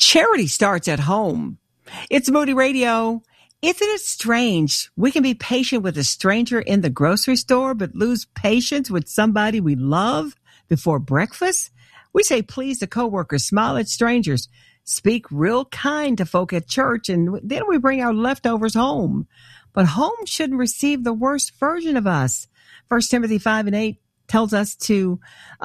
Charity starts at home. It's Moody Radio. Isn't it strange? We can be patient with a stranger in the grocery store, but lose patience with somebody we love before breakfast. We say please to coworkers, smile at strangers, speak real kind to folk at church, and then we bring our leftovers home. But home shouldn't receive the worst version of us. 1 Timothy 5:8 tells us to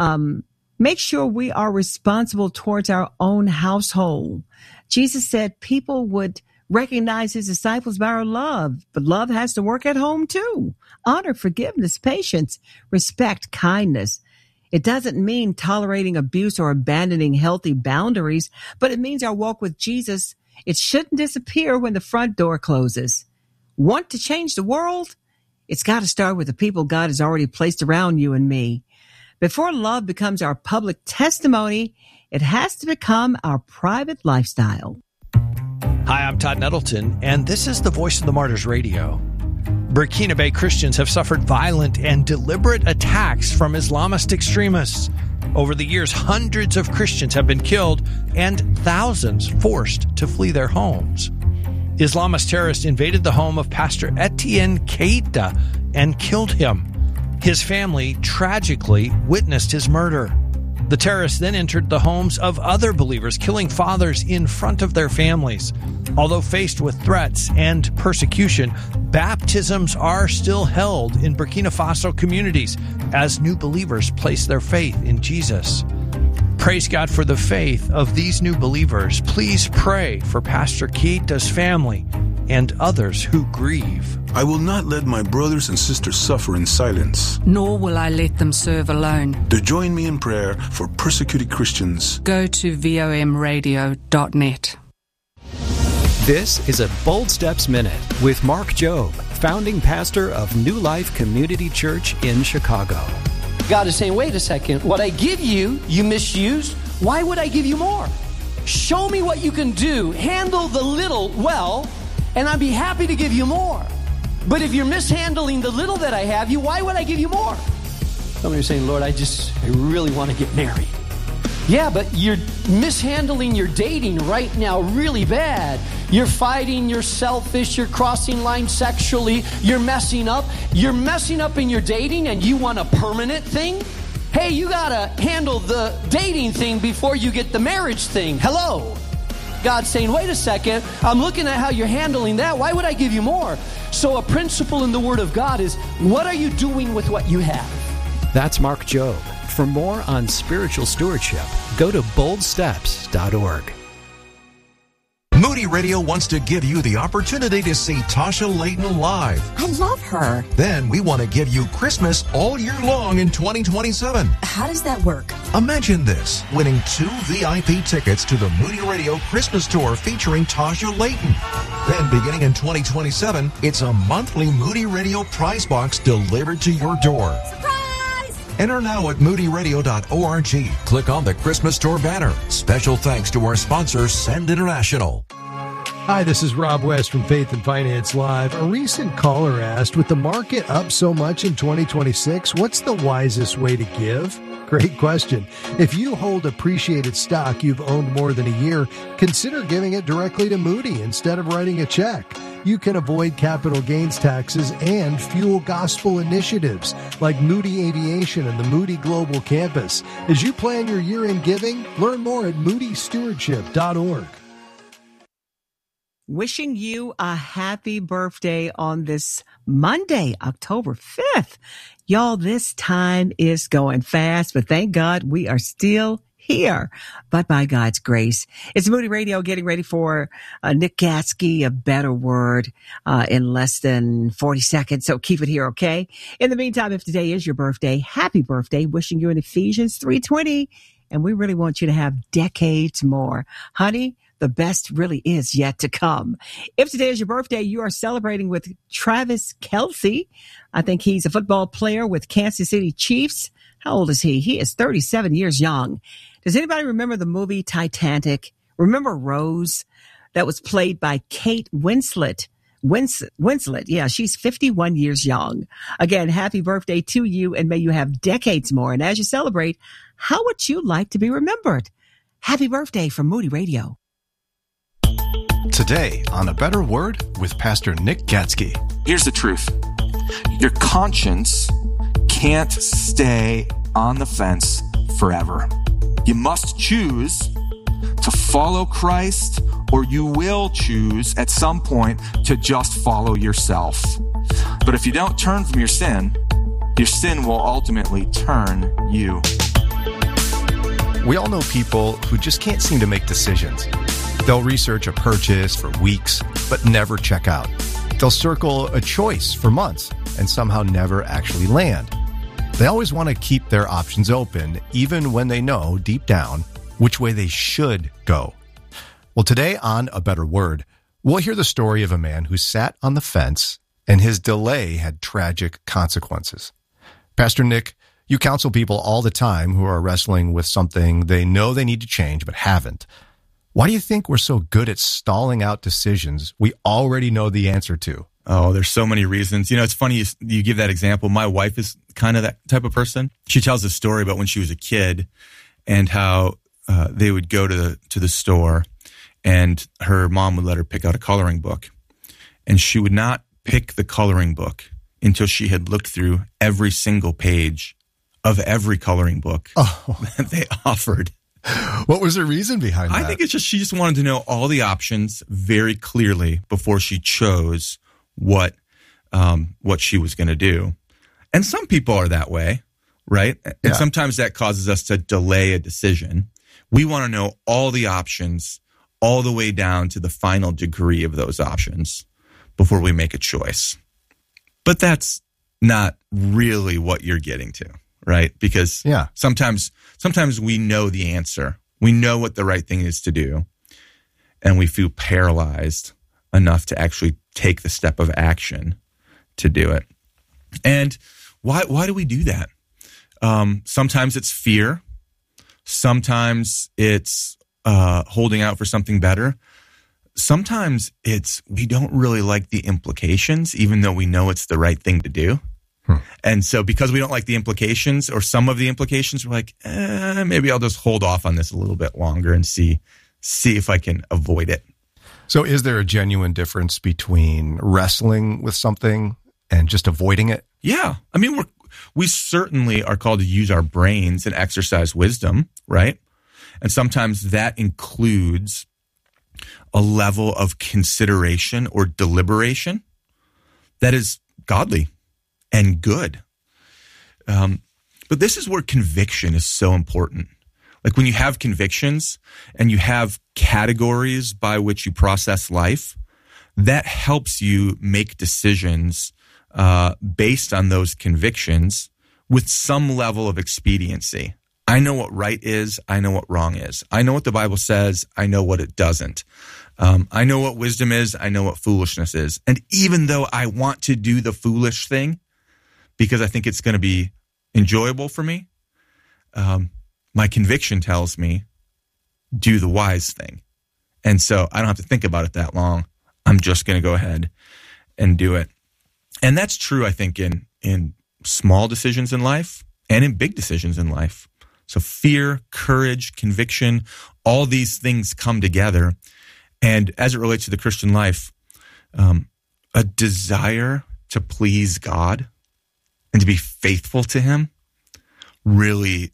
make sure we are responsible towards our own household. Jesus said people would recognize his disciples by our love, but love has to work at home too. Honor, forgiveness, patience, respect, kindness. It doesn't mean tolerating abuse or abandoning healthy boundaries, but it means our walk with Jesus. It shouldn't disappear when the front door closes. Want to change the world? It's got to start with the people God has already placed around you and me. Before love becomes our public testimony, it has to become our private lifestyle. Hi, I'm Todd Nettleton, and this is the Voice of the Martyrs Radio. Burkina Faso Christians have suffered violent and deliberate attacks from Islamist extremists. Over the years, hundreds of Christians have been killed and thousands forced to flee their homes. Islamist terrorists invaded the home of Pastor Etienne Keita and killed him. His family tragically witnessed his murder. The terrorists then entered the homes of other believers, killing fathers in front of their families. Although faced with threats and persecution, baptisms are still held in Burkina Faso communities as new believers place their faith in Jesus. Praise God for the faith of these new believers. Please pray for Pastor Keita's family and others who grieve. I will not let my brothers and sisters suffer in silence. Nor will I let them serve alone. To join me in prayer for persecuted Christians, go to vomradio.net. This is a Bold Steps Minute with Mark Jobe, founding pastor of New Life Community Church in Chicago. God is saying, wait a second, what I give you, you misused. Why would I give you more? Show me what you can do. Handle the little well, and I'd be happy to give you more. But if you're mishandling the little that I have you, why would I give you more? Some of you are saying, Lord, I really want to get married. Yeah, but you're mishandling your dating right now really bad. You're fighting, you're selfish, you're crossing lines sexually, you're messing up. You're messing up in your dating and you want a permanent thing? Hey, you gotta handle the dating thing before you get the marriage thing. Hello? God's saying, wait a second, I'm looking at how you're handling that. Why would I give you more? So a principle in the Word of God is, what are you doing with what you have? That's Mark Jobe. For more on spiritual stewardship, go to boldsteps.org. Moody Radio wants to give you the opportunity to see Tasha Layton live. I love her. Then we want to give you Christmas all year long in 2027. How does that work? Imagine this, winning 2 VIP tickets to the Moody Radio Christmas Tour featuring Tasha Layton. Then beginning in 2027, it's a monthly Moody Radio prize box delivered to your door. Surprise! Enter now at moodyradio.org. Click on the Christmas Tour banner. Special thanks to our sponsor, Send International. Hi, this is Rob West from Faith and Finance Live. A recent caller asked, with the market up so much in 2026, what's the wisest way to give? Great question. If you hold appreciated stock you've owned more than a year, consider giving it directly to Moody instead of writing a check. You can avoid capital gains taxes and fuel gospel initiatives like Moody Aviation and the Moody Global Campus. As you plan your year-end giving, learn more at moodystewardship.org. Wishing you a happy birthday on this Monday, October 5th. Y'all, this time is going fast, but thank God we are still here, but by God's grace. It's Moody Radio getting ready for Nick Gatsky, A Better Word, in less than 40 seconds. So keep it here, okay? In the meantime, if today is your birthday, happy birthday. Wishing you an Ephesians 3:20. And we really want you to have decades more. Honey, the best really is yet to come. If today is your birthday, you are celebrating with Travis Kelce. I think he's a football player with Kansas City Chiefs. How old is he? He is 37 years young. Does anybody remember the movie Titanic? Remember Rose? That was played by Kate Winslet. Winslet, yeah, she's 51 years young. Again, happy birthday to you, and may you have decades more. And as you celebrate, how would you like to be remembered? Happy birthday from Moody Radio. Today on A Better Word with Pastor Nick Gatsky. Here's the truth. Your conscience can't stay on the fence forever. You must choose to follow Christ, or you will choose at some point to just follow yourself. But if you don't turn from your sin will ultimately turn you. We all know people who just can't seem to make decisions. They'll research a purchase for weeks, but never check out. They'll circle a choice for months and somehow never actually land. They always want to keep their options open, even when they know deep down which way they should go. Well, today on A Better Word, we'll hear the story of a man who sat on the fence and his delay had tragic consequences. Pastor Nick, you counsel people all the time who are wrestling with something they know they need to change but haven't. Why do you think we're so good at stalling out decisions we already know the answer to? Oh, there's so many reasons. You know, it's funny you give that example. My wife is kind of that type of person. She tells a story about when she was a kid and how they would go to the store and her mom would let her pick out a coloring book. And she would not pick the coloring book until she had looked through every single page of every coloring book that they offered. What was the reason behind that? I think it's just she just wanted to know all the options very clearly before she chose what she was going to do. And some people are that way, right? And sometimes that causes us to delay a decision. We want to know all the options all the way down to the final degree of those options before we make a choice. But that's not really what you're getting to, right? Because sometimes we know the answer. We know what the right thing is to do, and we feel paralyzed enough to actually take the step of action to do it. And why do we do that? Sometimes it's fear. Sometimes it's holding out for something better. Sometimes it's we don't really like the implications, even though we know it's the right thing to do. And so because we don't like the implications or some of the implications, we're like, maybe I'll just hold off on this a little bit longer and see if I can avoid it. So is there a genuine difference between wrestling with something and just avoiding it? Yeah. I mean, we certainly are called to use our brains and exercise wisdom, right? And sometimes that includes a level of consideration or deliberation that is godly and good. But this is where conviction is so important. Like when you have convictions and you have categories by which you process life, that helps you make decisions based on those convictions with some level of expediency. I know what right is. I know what wrong is. I know what the Bible says. I know what it doesn't. I know what wisdom is. I know what foolishness is. And even though I want to do the foolish thing because I think it's going to be enjoyable for me, my conviction tells me do the wise thing. And so I don't have to think about it that long. I'm just going to go ahead and do it. And that's true, I think, in small decisions in life and in big decisions in life. So fear, courage, conviction, all these things come together. And as it relates to the Christian life, a desire to please God and to be faithful to Him really,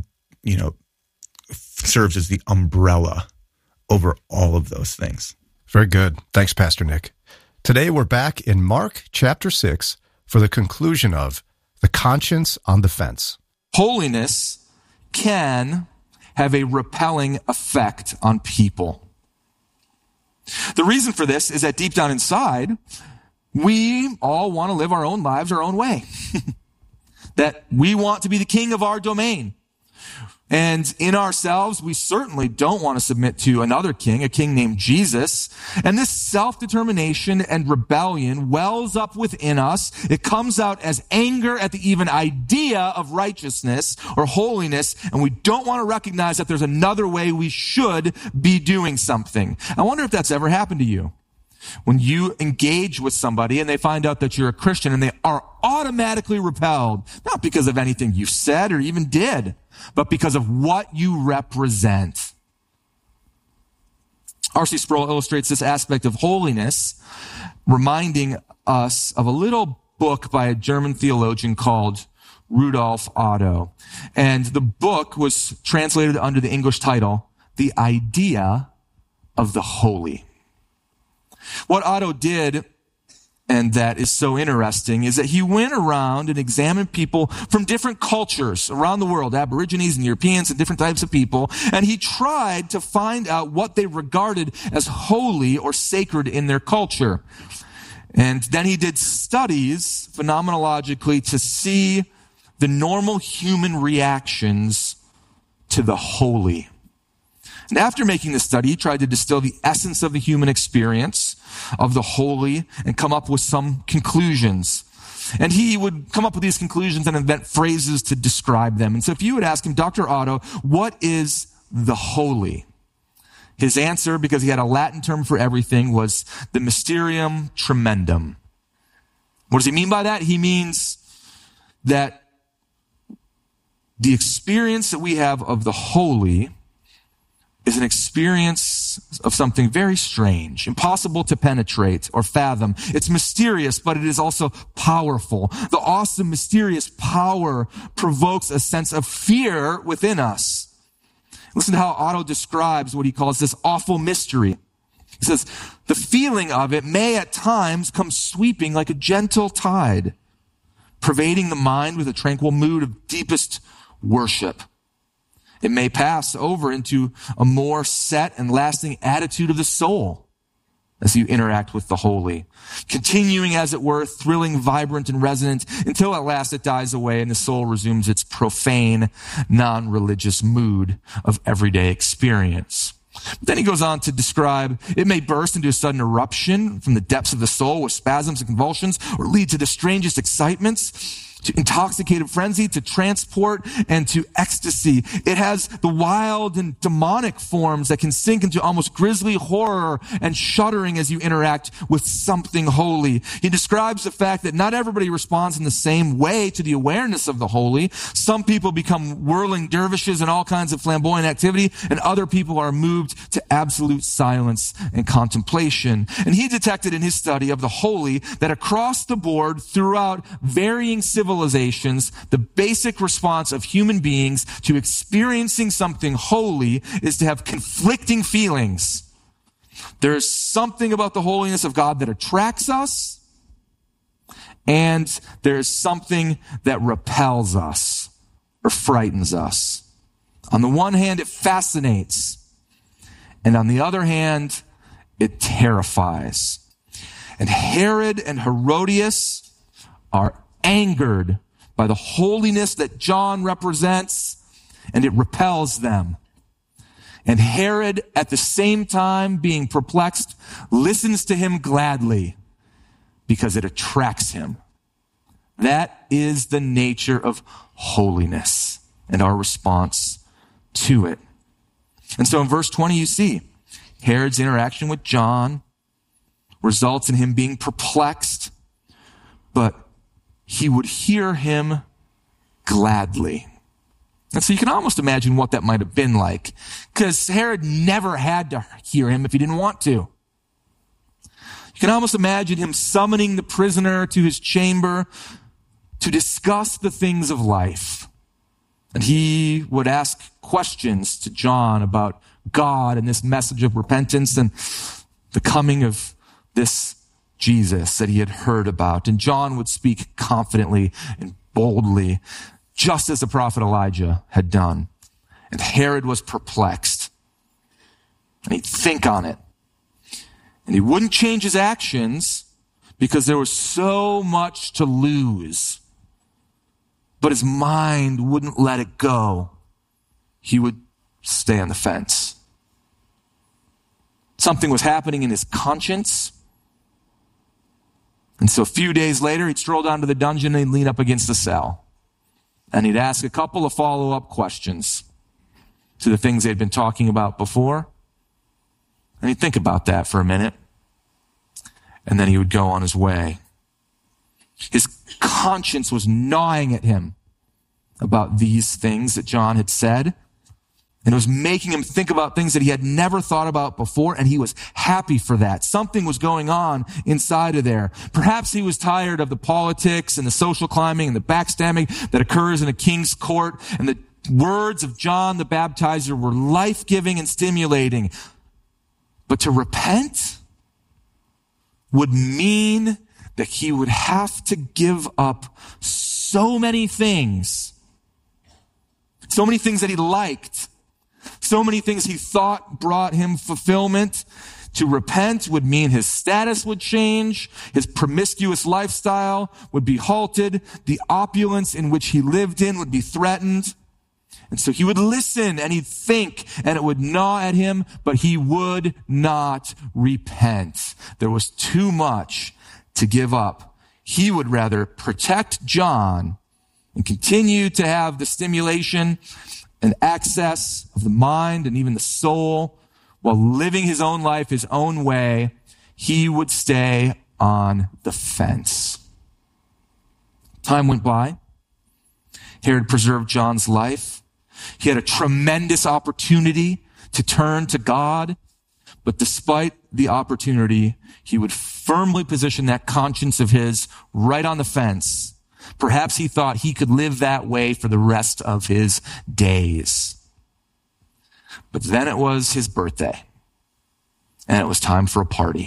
serves as the umbrella over all of those things. Very good. Thanks, Pastor Nick. Today we're back in Mark chapter 6 for the conclusion of The Conscience on the Fence. Holiness can have a repelling effect on people. The reason for this is that deep down inside, we all want to live our own lives our own way. That we want to be the king of our domain. And in ourselves, we certainly don't want to submit to another king, a king named Jesus. And this self-determination and rebellion wells up within us. It comes out as anger at the even idea of righteousness or holiness. And we don't want to recognize that there's another way we should be doing something. I wonder if that's ever happened to you. When you engage with somebody and they find out that you're a Christian and they are automatically repelled, not because of anything you said or even did, but because of what you represent. R.C. Sproul illustrates this aspect of holiness, reminding us of a little book by a German theologian called Rudolf Otto. And the book was translated under the English title, The Idea of the Holy. What Otto did, and that is so interesting, is that he went around and examined people from different cultures around the world, Aborigines and Europeans and different types of people, and he tried to find out what they regarded as holy or sacred in their culture. And then he did studies phenomenologically to see the normal human reactions to the holy. And after making this study, he tried to distill the essence of the human experience of the holy and come up with some conclusions. And he would come up with these conclusions and invent phrases to describe them. And so if you would ask him, Dr. Otto, what is the holy? His answer, because he had a Latin term for everything, was the mysterium tremendum. What does he mean by that? He means that the experience that we have of the holy is an experience of something very strange, impossible to penetrate or fathom. It's mysterious, but it is also powerful. The awesome, mysterious power provokes a sense of fear within us. Listen to how Otto describes what he calls this awful mystery. He says, the feeling of it may at times come sweeping like a gentle tide, pervading the mind with a tranquil mood of deepest worship. It may pass over into a more set and lasting attitude of the soul as you interact with the holy, continuing, as it were, thrilling, vibrant, and resonant until at last it dies away and the soul resumes its profane, non-religious mood of everyday experience. Then he goes on to describe, it may burst into a sudden eruption from the depths of the soul with spasms and convulsions, or lead to the strangest excitements, to intoxicated frenzy, to transport, and to ecstasy. It has the wild and demonic forms that can sink into almost grisly horror and shuddering as you interact with something holy. He describes the fact that not everybody responds in the same way to the awareness of the holy. Some people become whirling dervishes and all kinds of flamboyant activity, and other people are moved to absolute silence and contemplation. And he detected in his study of the holy that across the board, throughout varying civilizations, the basic response of human beings to experiencing something holy is to have conflicting feelings. There's something about the holiness of God that attracts us, and there's something that repels us or frightens us. On the one hand, it fascinates, and on the other hand, it terrifies. And Herod and Herodias are angered by the holiness that John represents, and it repels them. And Herod, at the same time being perplexed, listens to him gladly because it attracts him. That is the nature of holiness and our response to it. And so in verse 20, you see Herod's interaction with John results in him being perplexed, but he would hear him gladly. And so you can almost imagine what that might have been like, because Herod never had to hear him if he didn't want to. You can almost imagine him summoning the prisoner to his chamber to discuss the things of life. And he would ask questions to John about God and this message of repentance and the coming of this Jesus that he had heard about. And John would speak confidently and boldly, just as the prophet Elijah had done. And Herod was perplexed. And he'd think on it. And he wouldn't change his actions because there was so much to lose. But his mind wouldn't let it go. He would stay on the fence. Something was happening in his conscience. And so a few days later, he'd stroll down to the dungeon and he'd lean up against the cell. And he'd ask a couple of follow-up questions to the things they'd been talking about before. And he'd think about that for a minute. And then he would go on his way. His conscience was gnawing at him about these things that John had said. And it was making him think about things that he had never thought about before, and he was happy for that. Something was going on inside of there. Perhaps he was tired of the politics and the social climbing and the backstabbing that occurs in a king's court, and the words of John the Baptizer were life-giving and stimulating. But to repent would mean that he would have to give up so many things that he liked, so many things he thought brought him fulfillment. To repent would mean his status would change, his promiscuous lifestyle would be halted, the opulence in which he lived in would be threatened. And so he would listen and he'd think and it would gnaw at him, but he would not repent. There was too much to give up. He would rather protect John and continue to have the stimulation and access of the mind and even the soul while living his own life, his own way. He would stay on the fence. Time went by. Herod preserved John's life. He had a tremendous opportunity to turn to God, but despite the opportunity, he would firmly position that conscience of his right on the fence. Perhaps he thought he could live that way for the rest of his days. But then it was his birthday, and it was time for a party.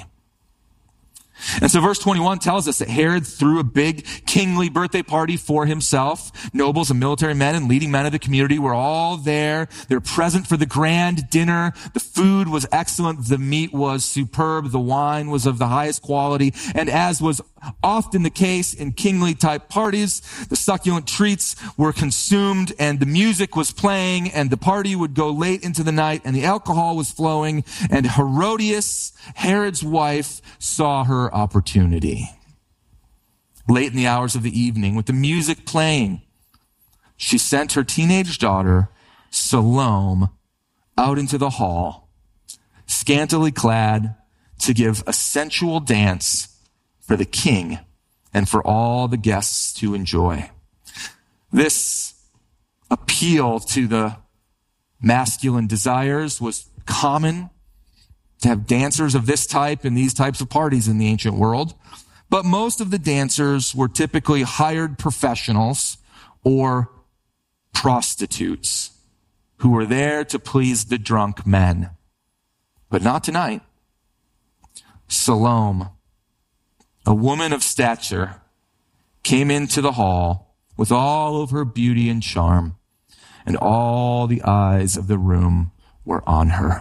And so verse 21 tells us that Herod threw a big kingly birthday party for himself. Nobles and military men and leading men of the community were all there. They were present for the grand dinner. The food was excellent. The meat was superb. The wine was of the highest quality. And as was often the case in kingly type parties, the succulent treats were consumed and the music was playing and the party would go late into the night and the alcohol was flowing, and Herodias, Herod's wife, saw her opportunity. Late in the hours of the evening, with the music playing, she sent her teenage daughter, Salome, out into the hall, scantily clad, to give a sensual dance for the king and for all the guests to enjoy. This appeal to the masculine desires was common, to have dancers of this type in these types of parties in the ancient world. But most of the dancers were typically hired professionals or prostitutes who were there to please the drunk men. But not tonight. Salome, a woman of stature, came into the hall with all of her beauty and charm, and all the eyes of the room were on her.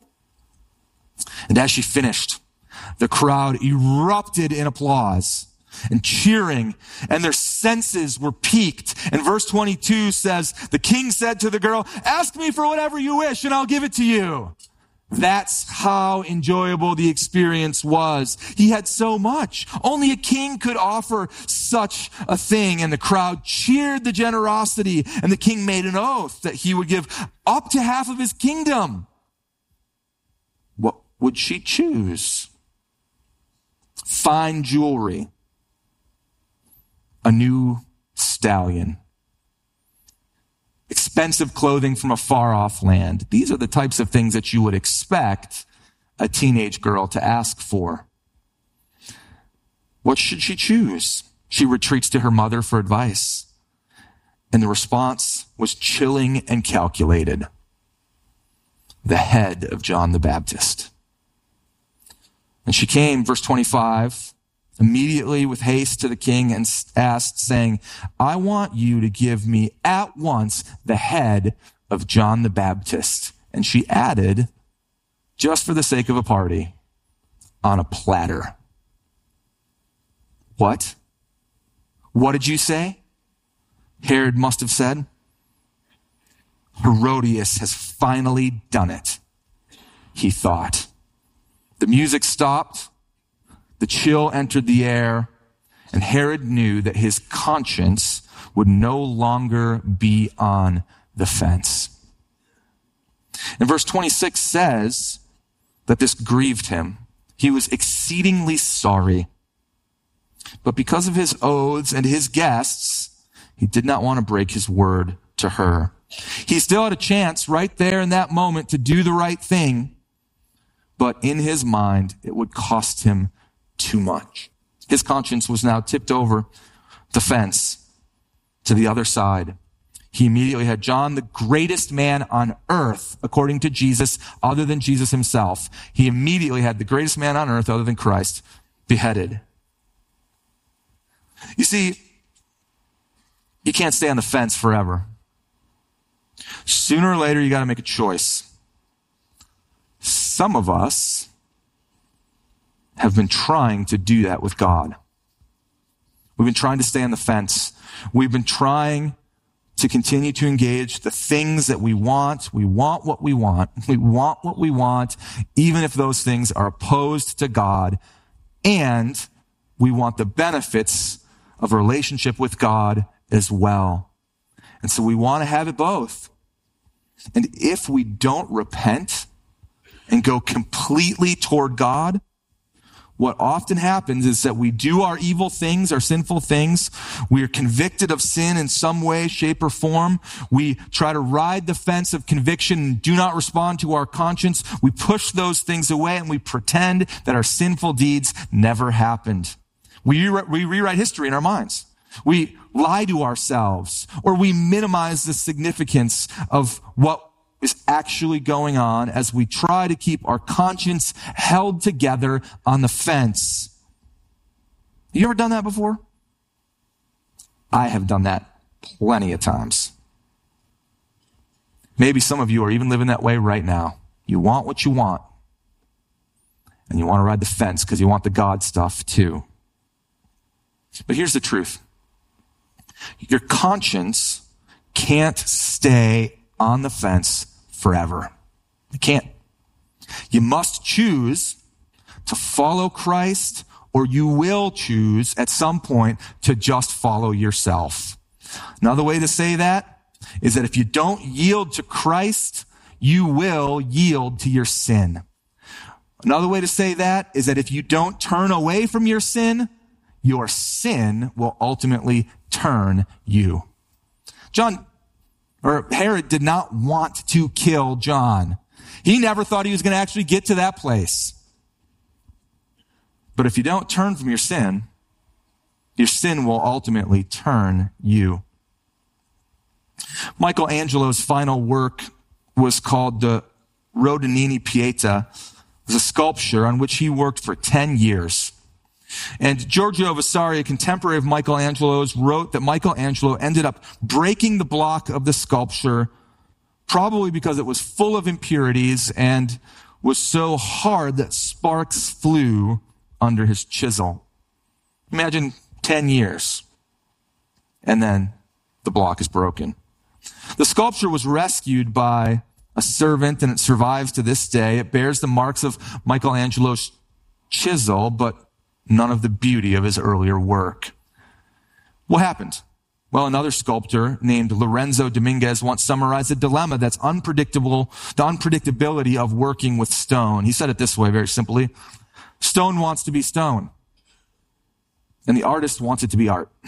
And as she finished, the crowd erupted in applause and cheering, and their senses were piqued. And verse 22 says, the king said to the girl, "Ask me for whatever you wish, and I'll give it to you." That's how enjoyable the experience was. He had so much. Only a king could offer such a thing. And the crowd cheered the generosity. And the king made an oath that he would give up to half of his kingdom. What would she choose? Fine jewelry, a new stallion, expensive clothing from a far-off land. These are the types of things that you would expect a teenage girl to ask for. What should she choose? She retreats to her mother for advice. And the response was chilling and calculated. The head of John the Baptist. And she came, verse 25, immediately with haste to the king and asked, saying, "I want you to give me at once the head of John the Baptist." And she added, just for the sake of a party, on a platter. What? What did you say? Herod must have said. Herodias has finally done it, he thought. The music stopped. The chill entered the air, and Herod knew that his conscience would no longer be on the fence. And verse 26 says that this grieved him. He was exceedingly sorry. But because of his oaths and his guests, he did not want to break his word to her. He still had a chance right there in that moment to do the right thing, but in his mind, it would cost him too much. His conscience was now tipped over the fence to the other side. He immediately had John, the greatest man on earth, according to Jesus, other than Jesus himself. He immediately had the greatest man on earth, other than Christ, beheaded. You see, you can't stay on the fence forever. Sooner or later, you got to make a choice. Some of us have been trying to do that with God. We've been trying to stay on the fence. We've been trying to continue to engage the things that we want. We want what we want. We want what we want, even if those things are opposed to God. And we want the benefits of a relationship with God as well. And so we want to have it both. And if we don't repent and go completely toward God, what often happens is that we do our evil things, our sinful things. We are convicted of sin in some way, shape, or form. We try to ride the fence of conviction and do not respond to our conscience. We push those things away and we pretend that our sinful deeds never happened. We rewrite history in our minds. We lie to ourselves, or we minimize the significance of what is actually going on as we try to keep our conscience held together on the fence. You ever done that before? I have done that plenty of times. Maybe some of you are even living that way right now. You want what you want, and you want to ride the fence because you want the God stuff too. But here's the truth. Your conscience can't stay on the fence forever. You can't. You must choose to follow Christ, or you will choose at some point to just follow yourself. Another way to say that is that if you don't yield to Christ, you will yield to your sin. Another way to say that is that if you don't turn away from your sin will ultimately turn you. Herod did not want to kill John. He never thought he was going to actually get to that place. But if you don't turn from your sin will ultimately turn you. Michelangelo's final work was called the Rodinini Pieta. It was a sculpture on which he worked for 10 years. And Giorgio Vasari, a contemporary of Michelangelo's, wrote that Michelangelo ended up breaking the block of the sculpture, probably because it was full of impurities and was so hard that sparks flew under his chisel. Imagine 10 years, and then the block is broken. The sculpture was rescued by a servant, and it survives to this day. It bears the marks of Michelangelo's chisel, but none of the beauty of his earlier work. What happened? Well, another sculptor named Lorenzo Dominguez once summarized a dilemma that's unpredictable, the unpredictability of working with stone. He said it this way, very simply. Stone wants to be stone, and the artist wants it to be art.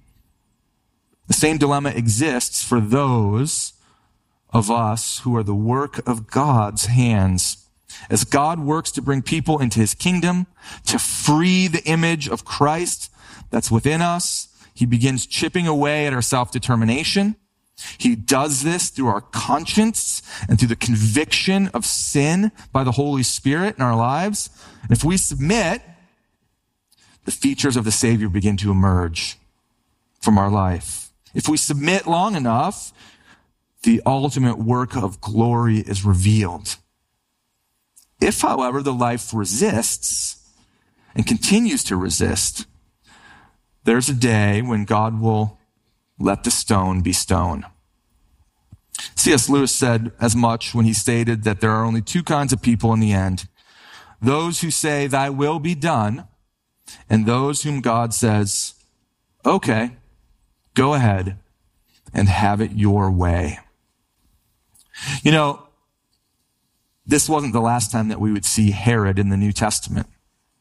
The same dilemma exists for those of us who are the work of God's hands. As God works to bring people into his kingdom, to free the image of Christ that's within us, he begins chipping away at our self-determination. He does this through our conscience and through the conviction of sin by the Holy Spirit in our lives. And if we submit, the features of the Savior begin to emerge from our life. If we submit long enough, the ultimate work of glory is revealed. If, however, the life resists and continues to resist, there's a day when God will let the stone be stone. C.S. Lewis said as much when he stated that there are only two kinds of people in the end. Those who say, "Thy will be done," and those whom God says, "Okay, go ahead and have it your way." You know, this wasn't the last time that we would see Herod in the New Testament.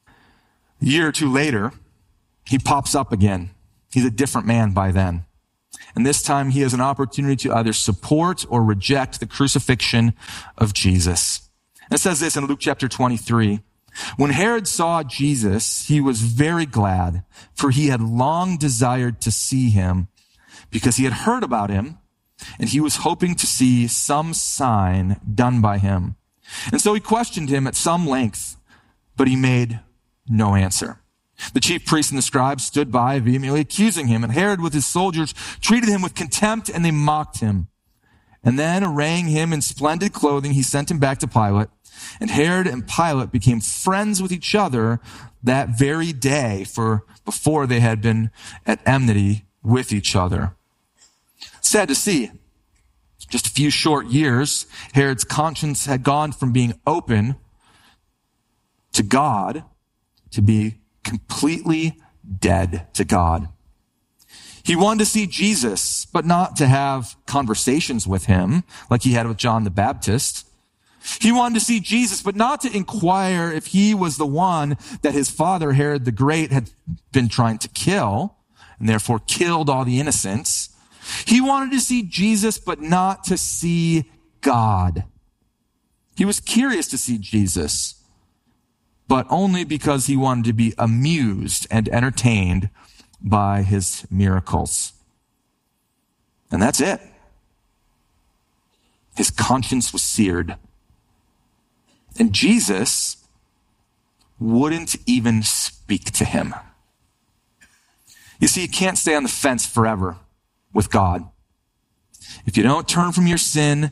A year or two later, he pops up again. He's a different man by then. And this time he has an opportunity to either support or reject the crucifixion of Jesus. And it says this in Luke chapter 23. When Herod saw Jesus, he was very glad, for he had long desired to see him, because he had heard about him, and he was hoping to see some sign done by him. And so he questioned him at some length, but he made no answer. The chief priests and the scribes stood by, vehemently accusing him, and Herod with his soldiers treated him with contempt, and they mocked him. And then, arraying him in splendid clothing, he sent him back to Pilate. And Herod and Pilate became friends with each other that very day, for before they had been at enmity with each other. Sad to see. Just a few short years, Herod's conscience had gone from being open to God to be completely dead to God. He wanted to see Jesus, but not to have conversations with him like he had with John the Baptist. He wanted to see Jesus, but not to inquire if he was the one that his father, Herod the Great, had been trying to kill, and therefore killed all the innocents. He wanted to see Jesus, but not to see God. He was curious to see Jesus, but only because he wanted to be amused and entertained by his miracles. And that's it. His conscience was seared. And Jesus wouldn't even speak to him. You see, you can't stay on the fence forever with God. If you don't turn from your sin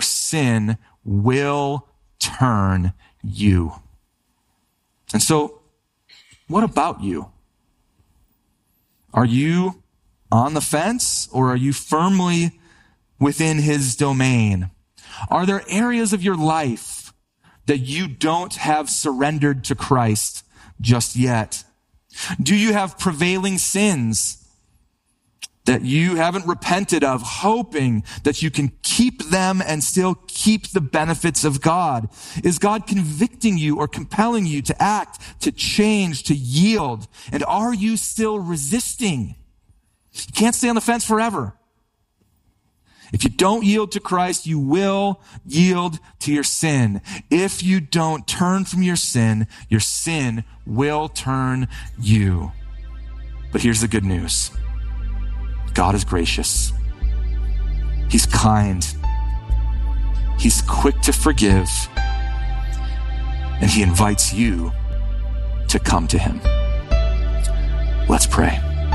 will turn you. And so, what about you? Are you on the fence, or are you firmly within his domain? Are there areas of your life that you don't have surrendered to Christ just yet? Do you have prevailing sins that you haven't repented of, hoping that you can keep them and still keep the benefits of God? Is God convicting you or compelling you to act, to change, to yield? And are you still resisting? You can't stay on the fence forever. If you don't yield to Christ, you will yield to your sin. If you don't turn from your sin will turn you. But here's the good news. God is gracious. He's kind. He's quick to forgive. And he invites you to come to him. Let's pray.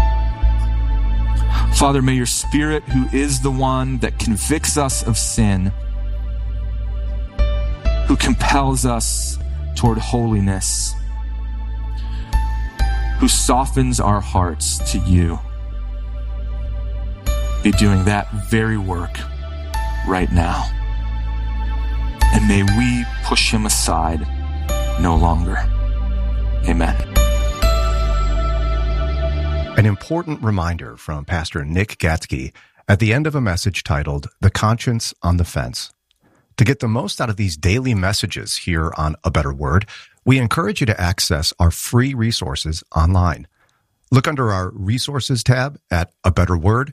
Father, may your Spirit, who is the one that convicts us of sin, who compels us toward holiness, who softens our hearts to you, be doing that very work right now. And may we push him aside no longer. Amen. An important reminder from Pastor Nick Gatzke at the end of a message titled, The Conscience on the Fence. To get the most out of these daily messages here on A Better Word, we encourage you to access our free resources online. Look under our Resources tab at abetterword.org.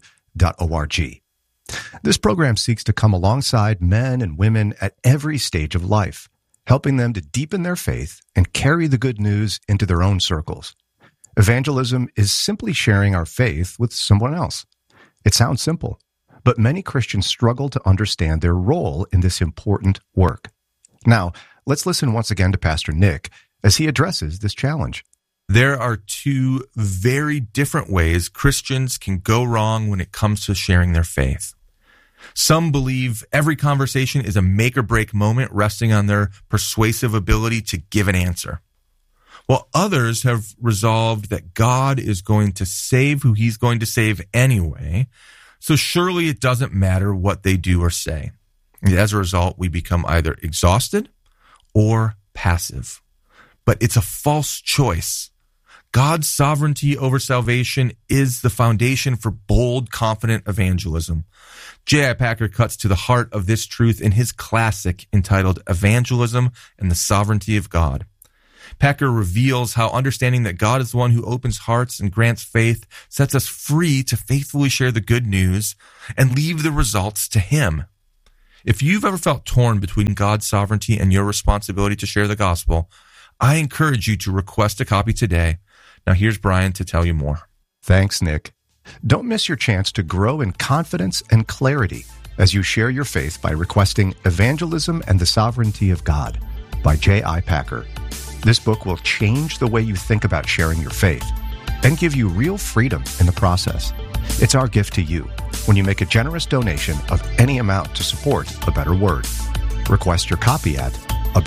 This program seeks to come alongside men and women at every stage of life, helping them to deepen their faith and carry the good news into their own circles. Evangelism is simply sharing our faith with someone else. It sounds simple, but many Christians struggle to understand their role in this important work. Now, let's listen once again to Pastor Nick as he addresses this challenge. There are two very different ways Christians can go wrong when it comes to sharing their faith. Some believe every conversation is a make-or-break moment resting on their persuasive ability to give an answer, while others have resolved that God is going to save who he's going to save anyway, so surely it doesn't matter what they do or say. And as a result, we become either exhausted or passive. But it's a false choice. God's sovereignty over salvation is the foundation for bold, confident evangelism. J.I. Packer cuts to the heart of this truth in his classic entitled Evangelism and the Sovereignty of God. Packer reveals how understanding that God is the one who opens hearts and grants faith sets us free to faithfully share the good news and leave the results to Him. If you've ever felt torn between God's sovereignty and your responsibility to share the gospel, I encourage you to request a copy today. Now here's Brian to tell you more. Thanks, Nick. Don't miss your chance to grow in confidence and clarity as you share your faith by requesting Evangelism and the Sovereignty of God by J.I. Packer. This book will change the way you think about sharing your faith and give you real freedom in the process. It's our gift to you when you make a generous donation of any amount to support A Better Word. Request your copy at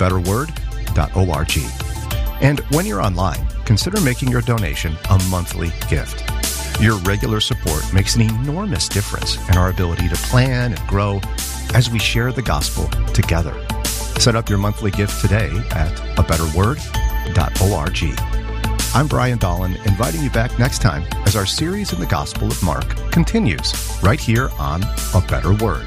abetterword.org. And when you're online, consider making your donation a monthly gift. Your regular support makes an enormous difference in our ability to plan and grow as we share the gospel together. Set up your monthly gift today at abetterword.org. I'm Brian Dolan, inviting you back next time as our series in the Gospel of Mark continues right here on A Better Word.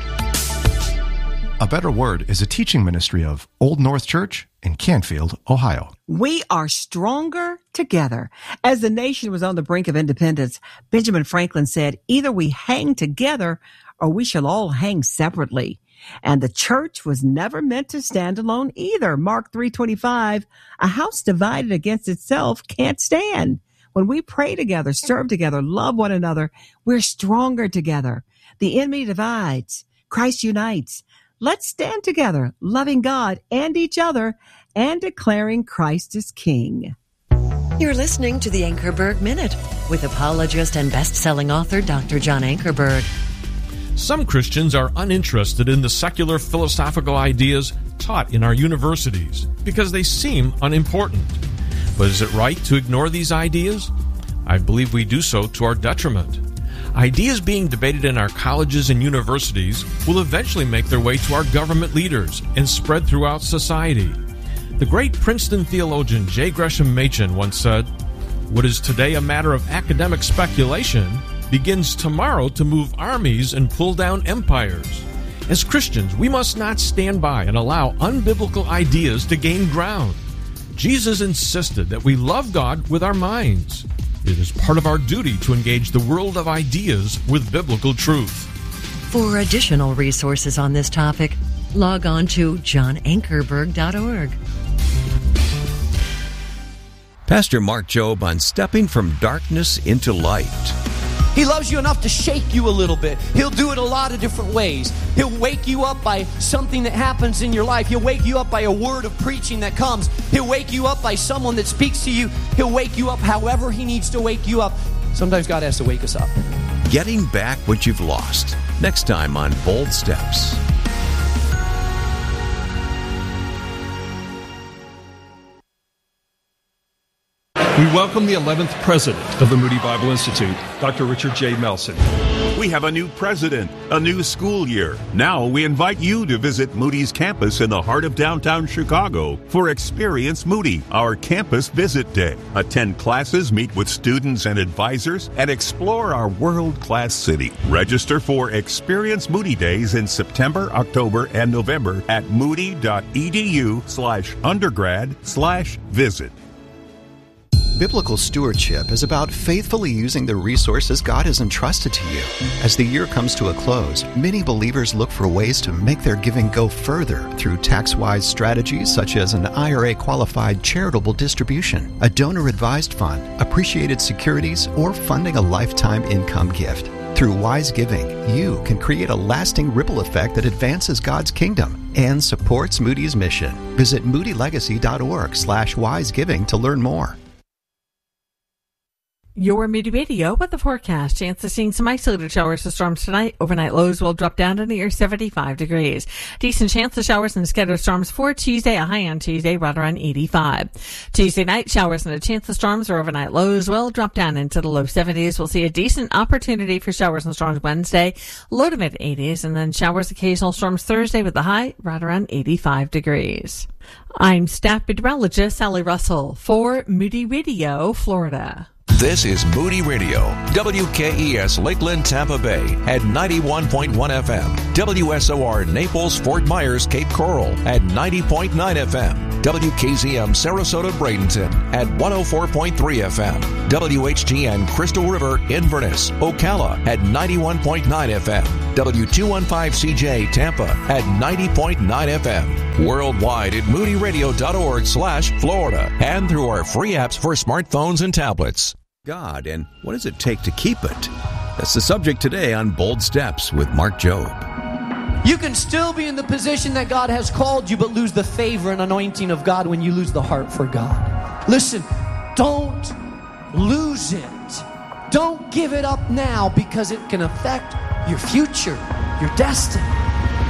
A Better Word is a teaching ministry of Old North Church in Canfield, Ohio. We are stronger together. As the nation was on the brink of independence, Benjamin Franklin said, either we hang together or we shall all hang separately. And the church was never meant to stand alone either. Mark 3:25, a house divided against itself can't stand. When we pray together, serve together, love one another, we're stronger together. The enemy divides. Christ unites. Let's stand together, loving God and each other and declaring Christ is King. You're listening to the Ankerberg Minute with apologist and best-selling author Dr. John Ankerberg. Some Christians are uninterested in the secular philosophical ideas taught in our universities because they seem unimportant. But is it right to ignore these ideas? I believe we do so to our detriment. Ideas being debated in our colleges and universities will eventually make their way to our government leaders and spread throughout society. The great Princeton theologian J. Gresham Machen once said, "What is today a matter of academic speculation begins tomorrow to move armies and pull down empires." As Christians, we must not stand by and allow unbiblical ideas to gain ground. Jesus insisted that we love God with our minds. It is part of our duty to engage the world of ideas with biblical truth. For additional resources on this topic, log on to johnankerberg.org. Pastor Mark Jobe on stepping from darkness into light. He loves you enough to shake you a little bit. He'll do it a lot of different ways. He'll wake you up by something that happens in your life. He'll wake you up by a word of preaching that comes. He'll wake you up by someone that speaks to you. He'll wake you up however He needs to wake you up. Sometimes God has to wake us up. Getting back what you've lost. Next time on Bold Steps. We welcome the 11th president of the Moody Bible Institute, Dr. Richard J. Melson. We have a new president, a new school year. Now we invite you to visit Moody's campus in the heart of downtown Chicago for Experience Moody, our campus visit day. Attend classes, meet with students and advisors, and explore our world-class city. Register for Experience Moody Days in September, October, and November at moody.edu/undergrad/visit. Biblical stewardship is about faithfully using the resources God has entrusted to you. As the year comes to a close, many believers look for ways to make their giving go further through tax-wise strategies such as an IRA-qualified charitable distribution, a donor-advised fund, appreciated securities, or funding a lifetime income gift. Through wise giving, you can create a lasting ripple effect that advances God's kingdom and supports Moody's mission. Visit moodylegacy.org/wisegiving to learn more. Your Moody Radio with the forecast. Chance of seeing some isolated showers or storms tonight. Overnight lows will drop down to near 75 degrees. Decent chance of showers and scattered storms for Tuesday. A high on Tuesday right around 85. Tuesday night, showers and a chance of storms or overnight lows will drop down into the low 70s. We'll see a decent opportunity for showers and storms Wednesday. Low to mid 80s. And then showers, occasional storms Thursday with the high right around 85 degrees. I'm staff meteorologist Sally Russell for Moody Radio, Florida. This is Moody Radio, WKES Lakeland, Tampa Bay at 91.1 FM, WSOR Naples, Fort Myers, Cape Coral at 90.9 FM, WKZM Sarasota Bradenton at 104.3 FM. WHTN Crystal River Inverness, Ocala at 91.9 FM. W215CJ Tampa at 90.9 FM. Worldwide at moodyradio.org/Florida and through our free apps for smartphones and tablets. God, and what does it take to keep it? That's the subject today on Bold Steps with Mark Jobe. You can still be in the position that God has called you, but lose the favor and anointing of God when you lose the heart for God. Listen, don't lose it. Don't give it up now, because it can affect your future, your destiny.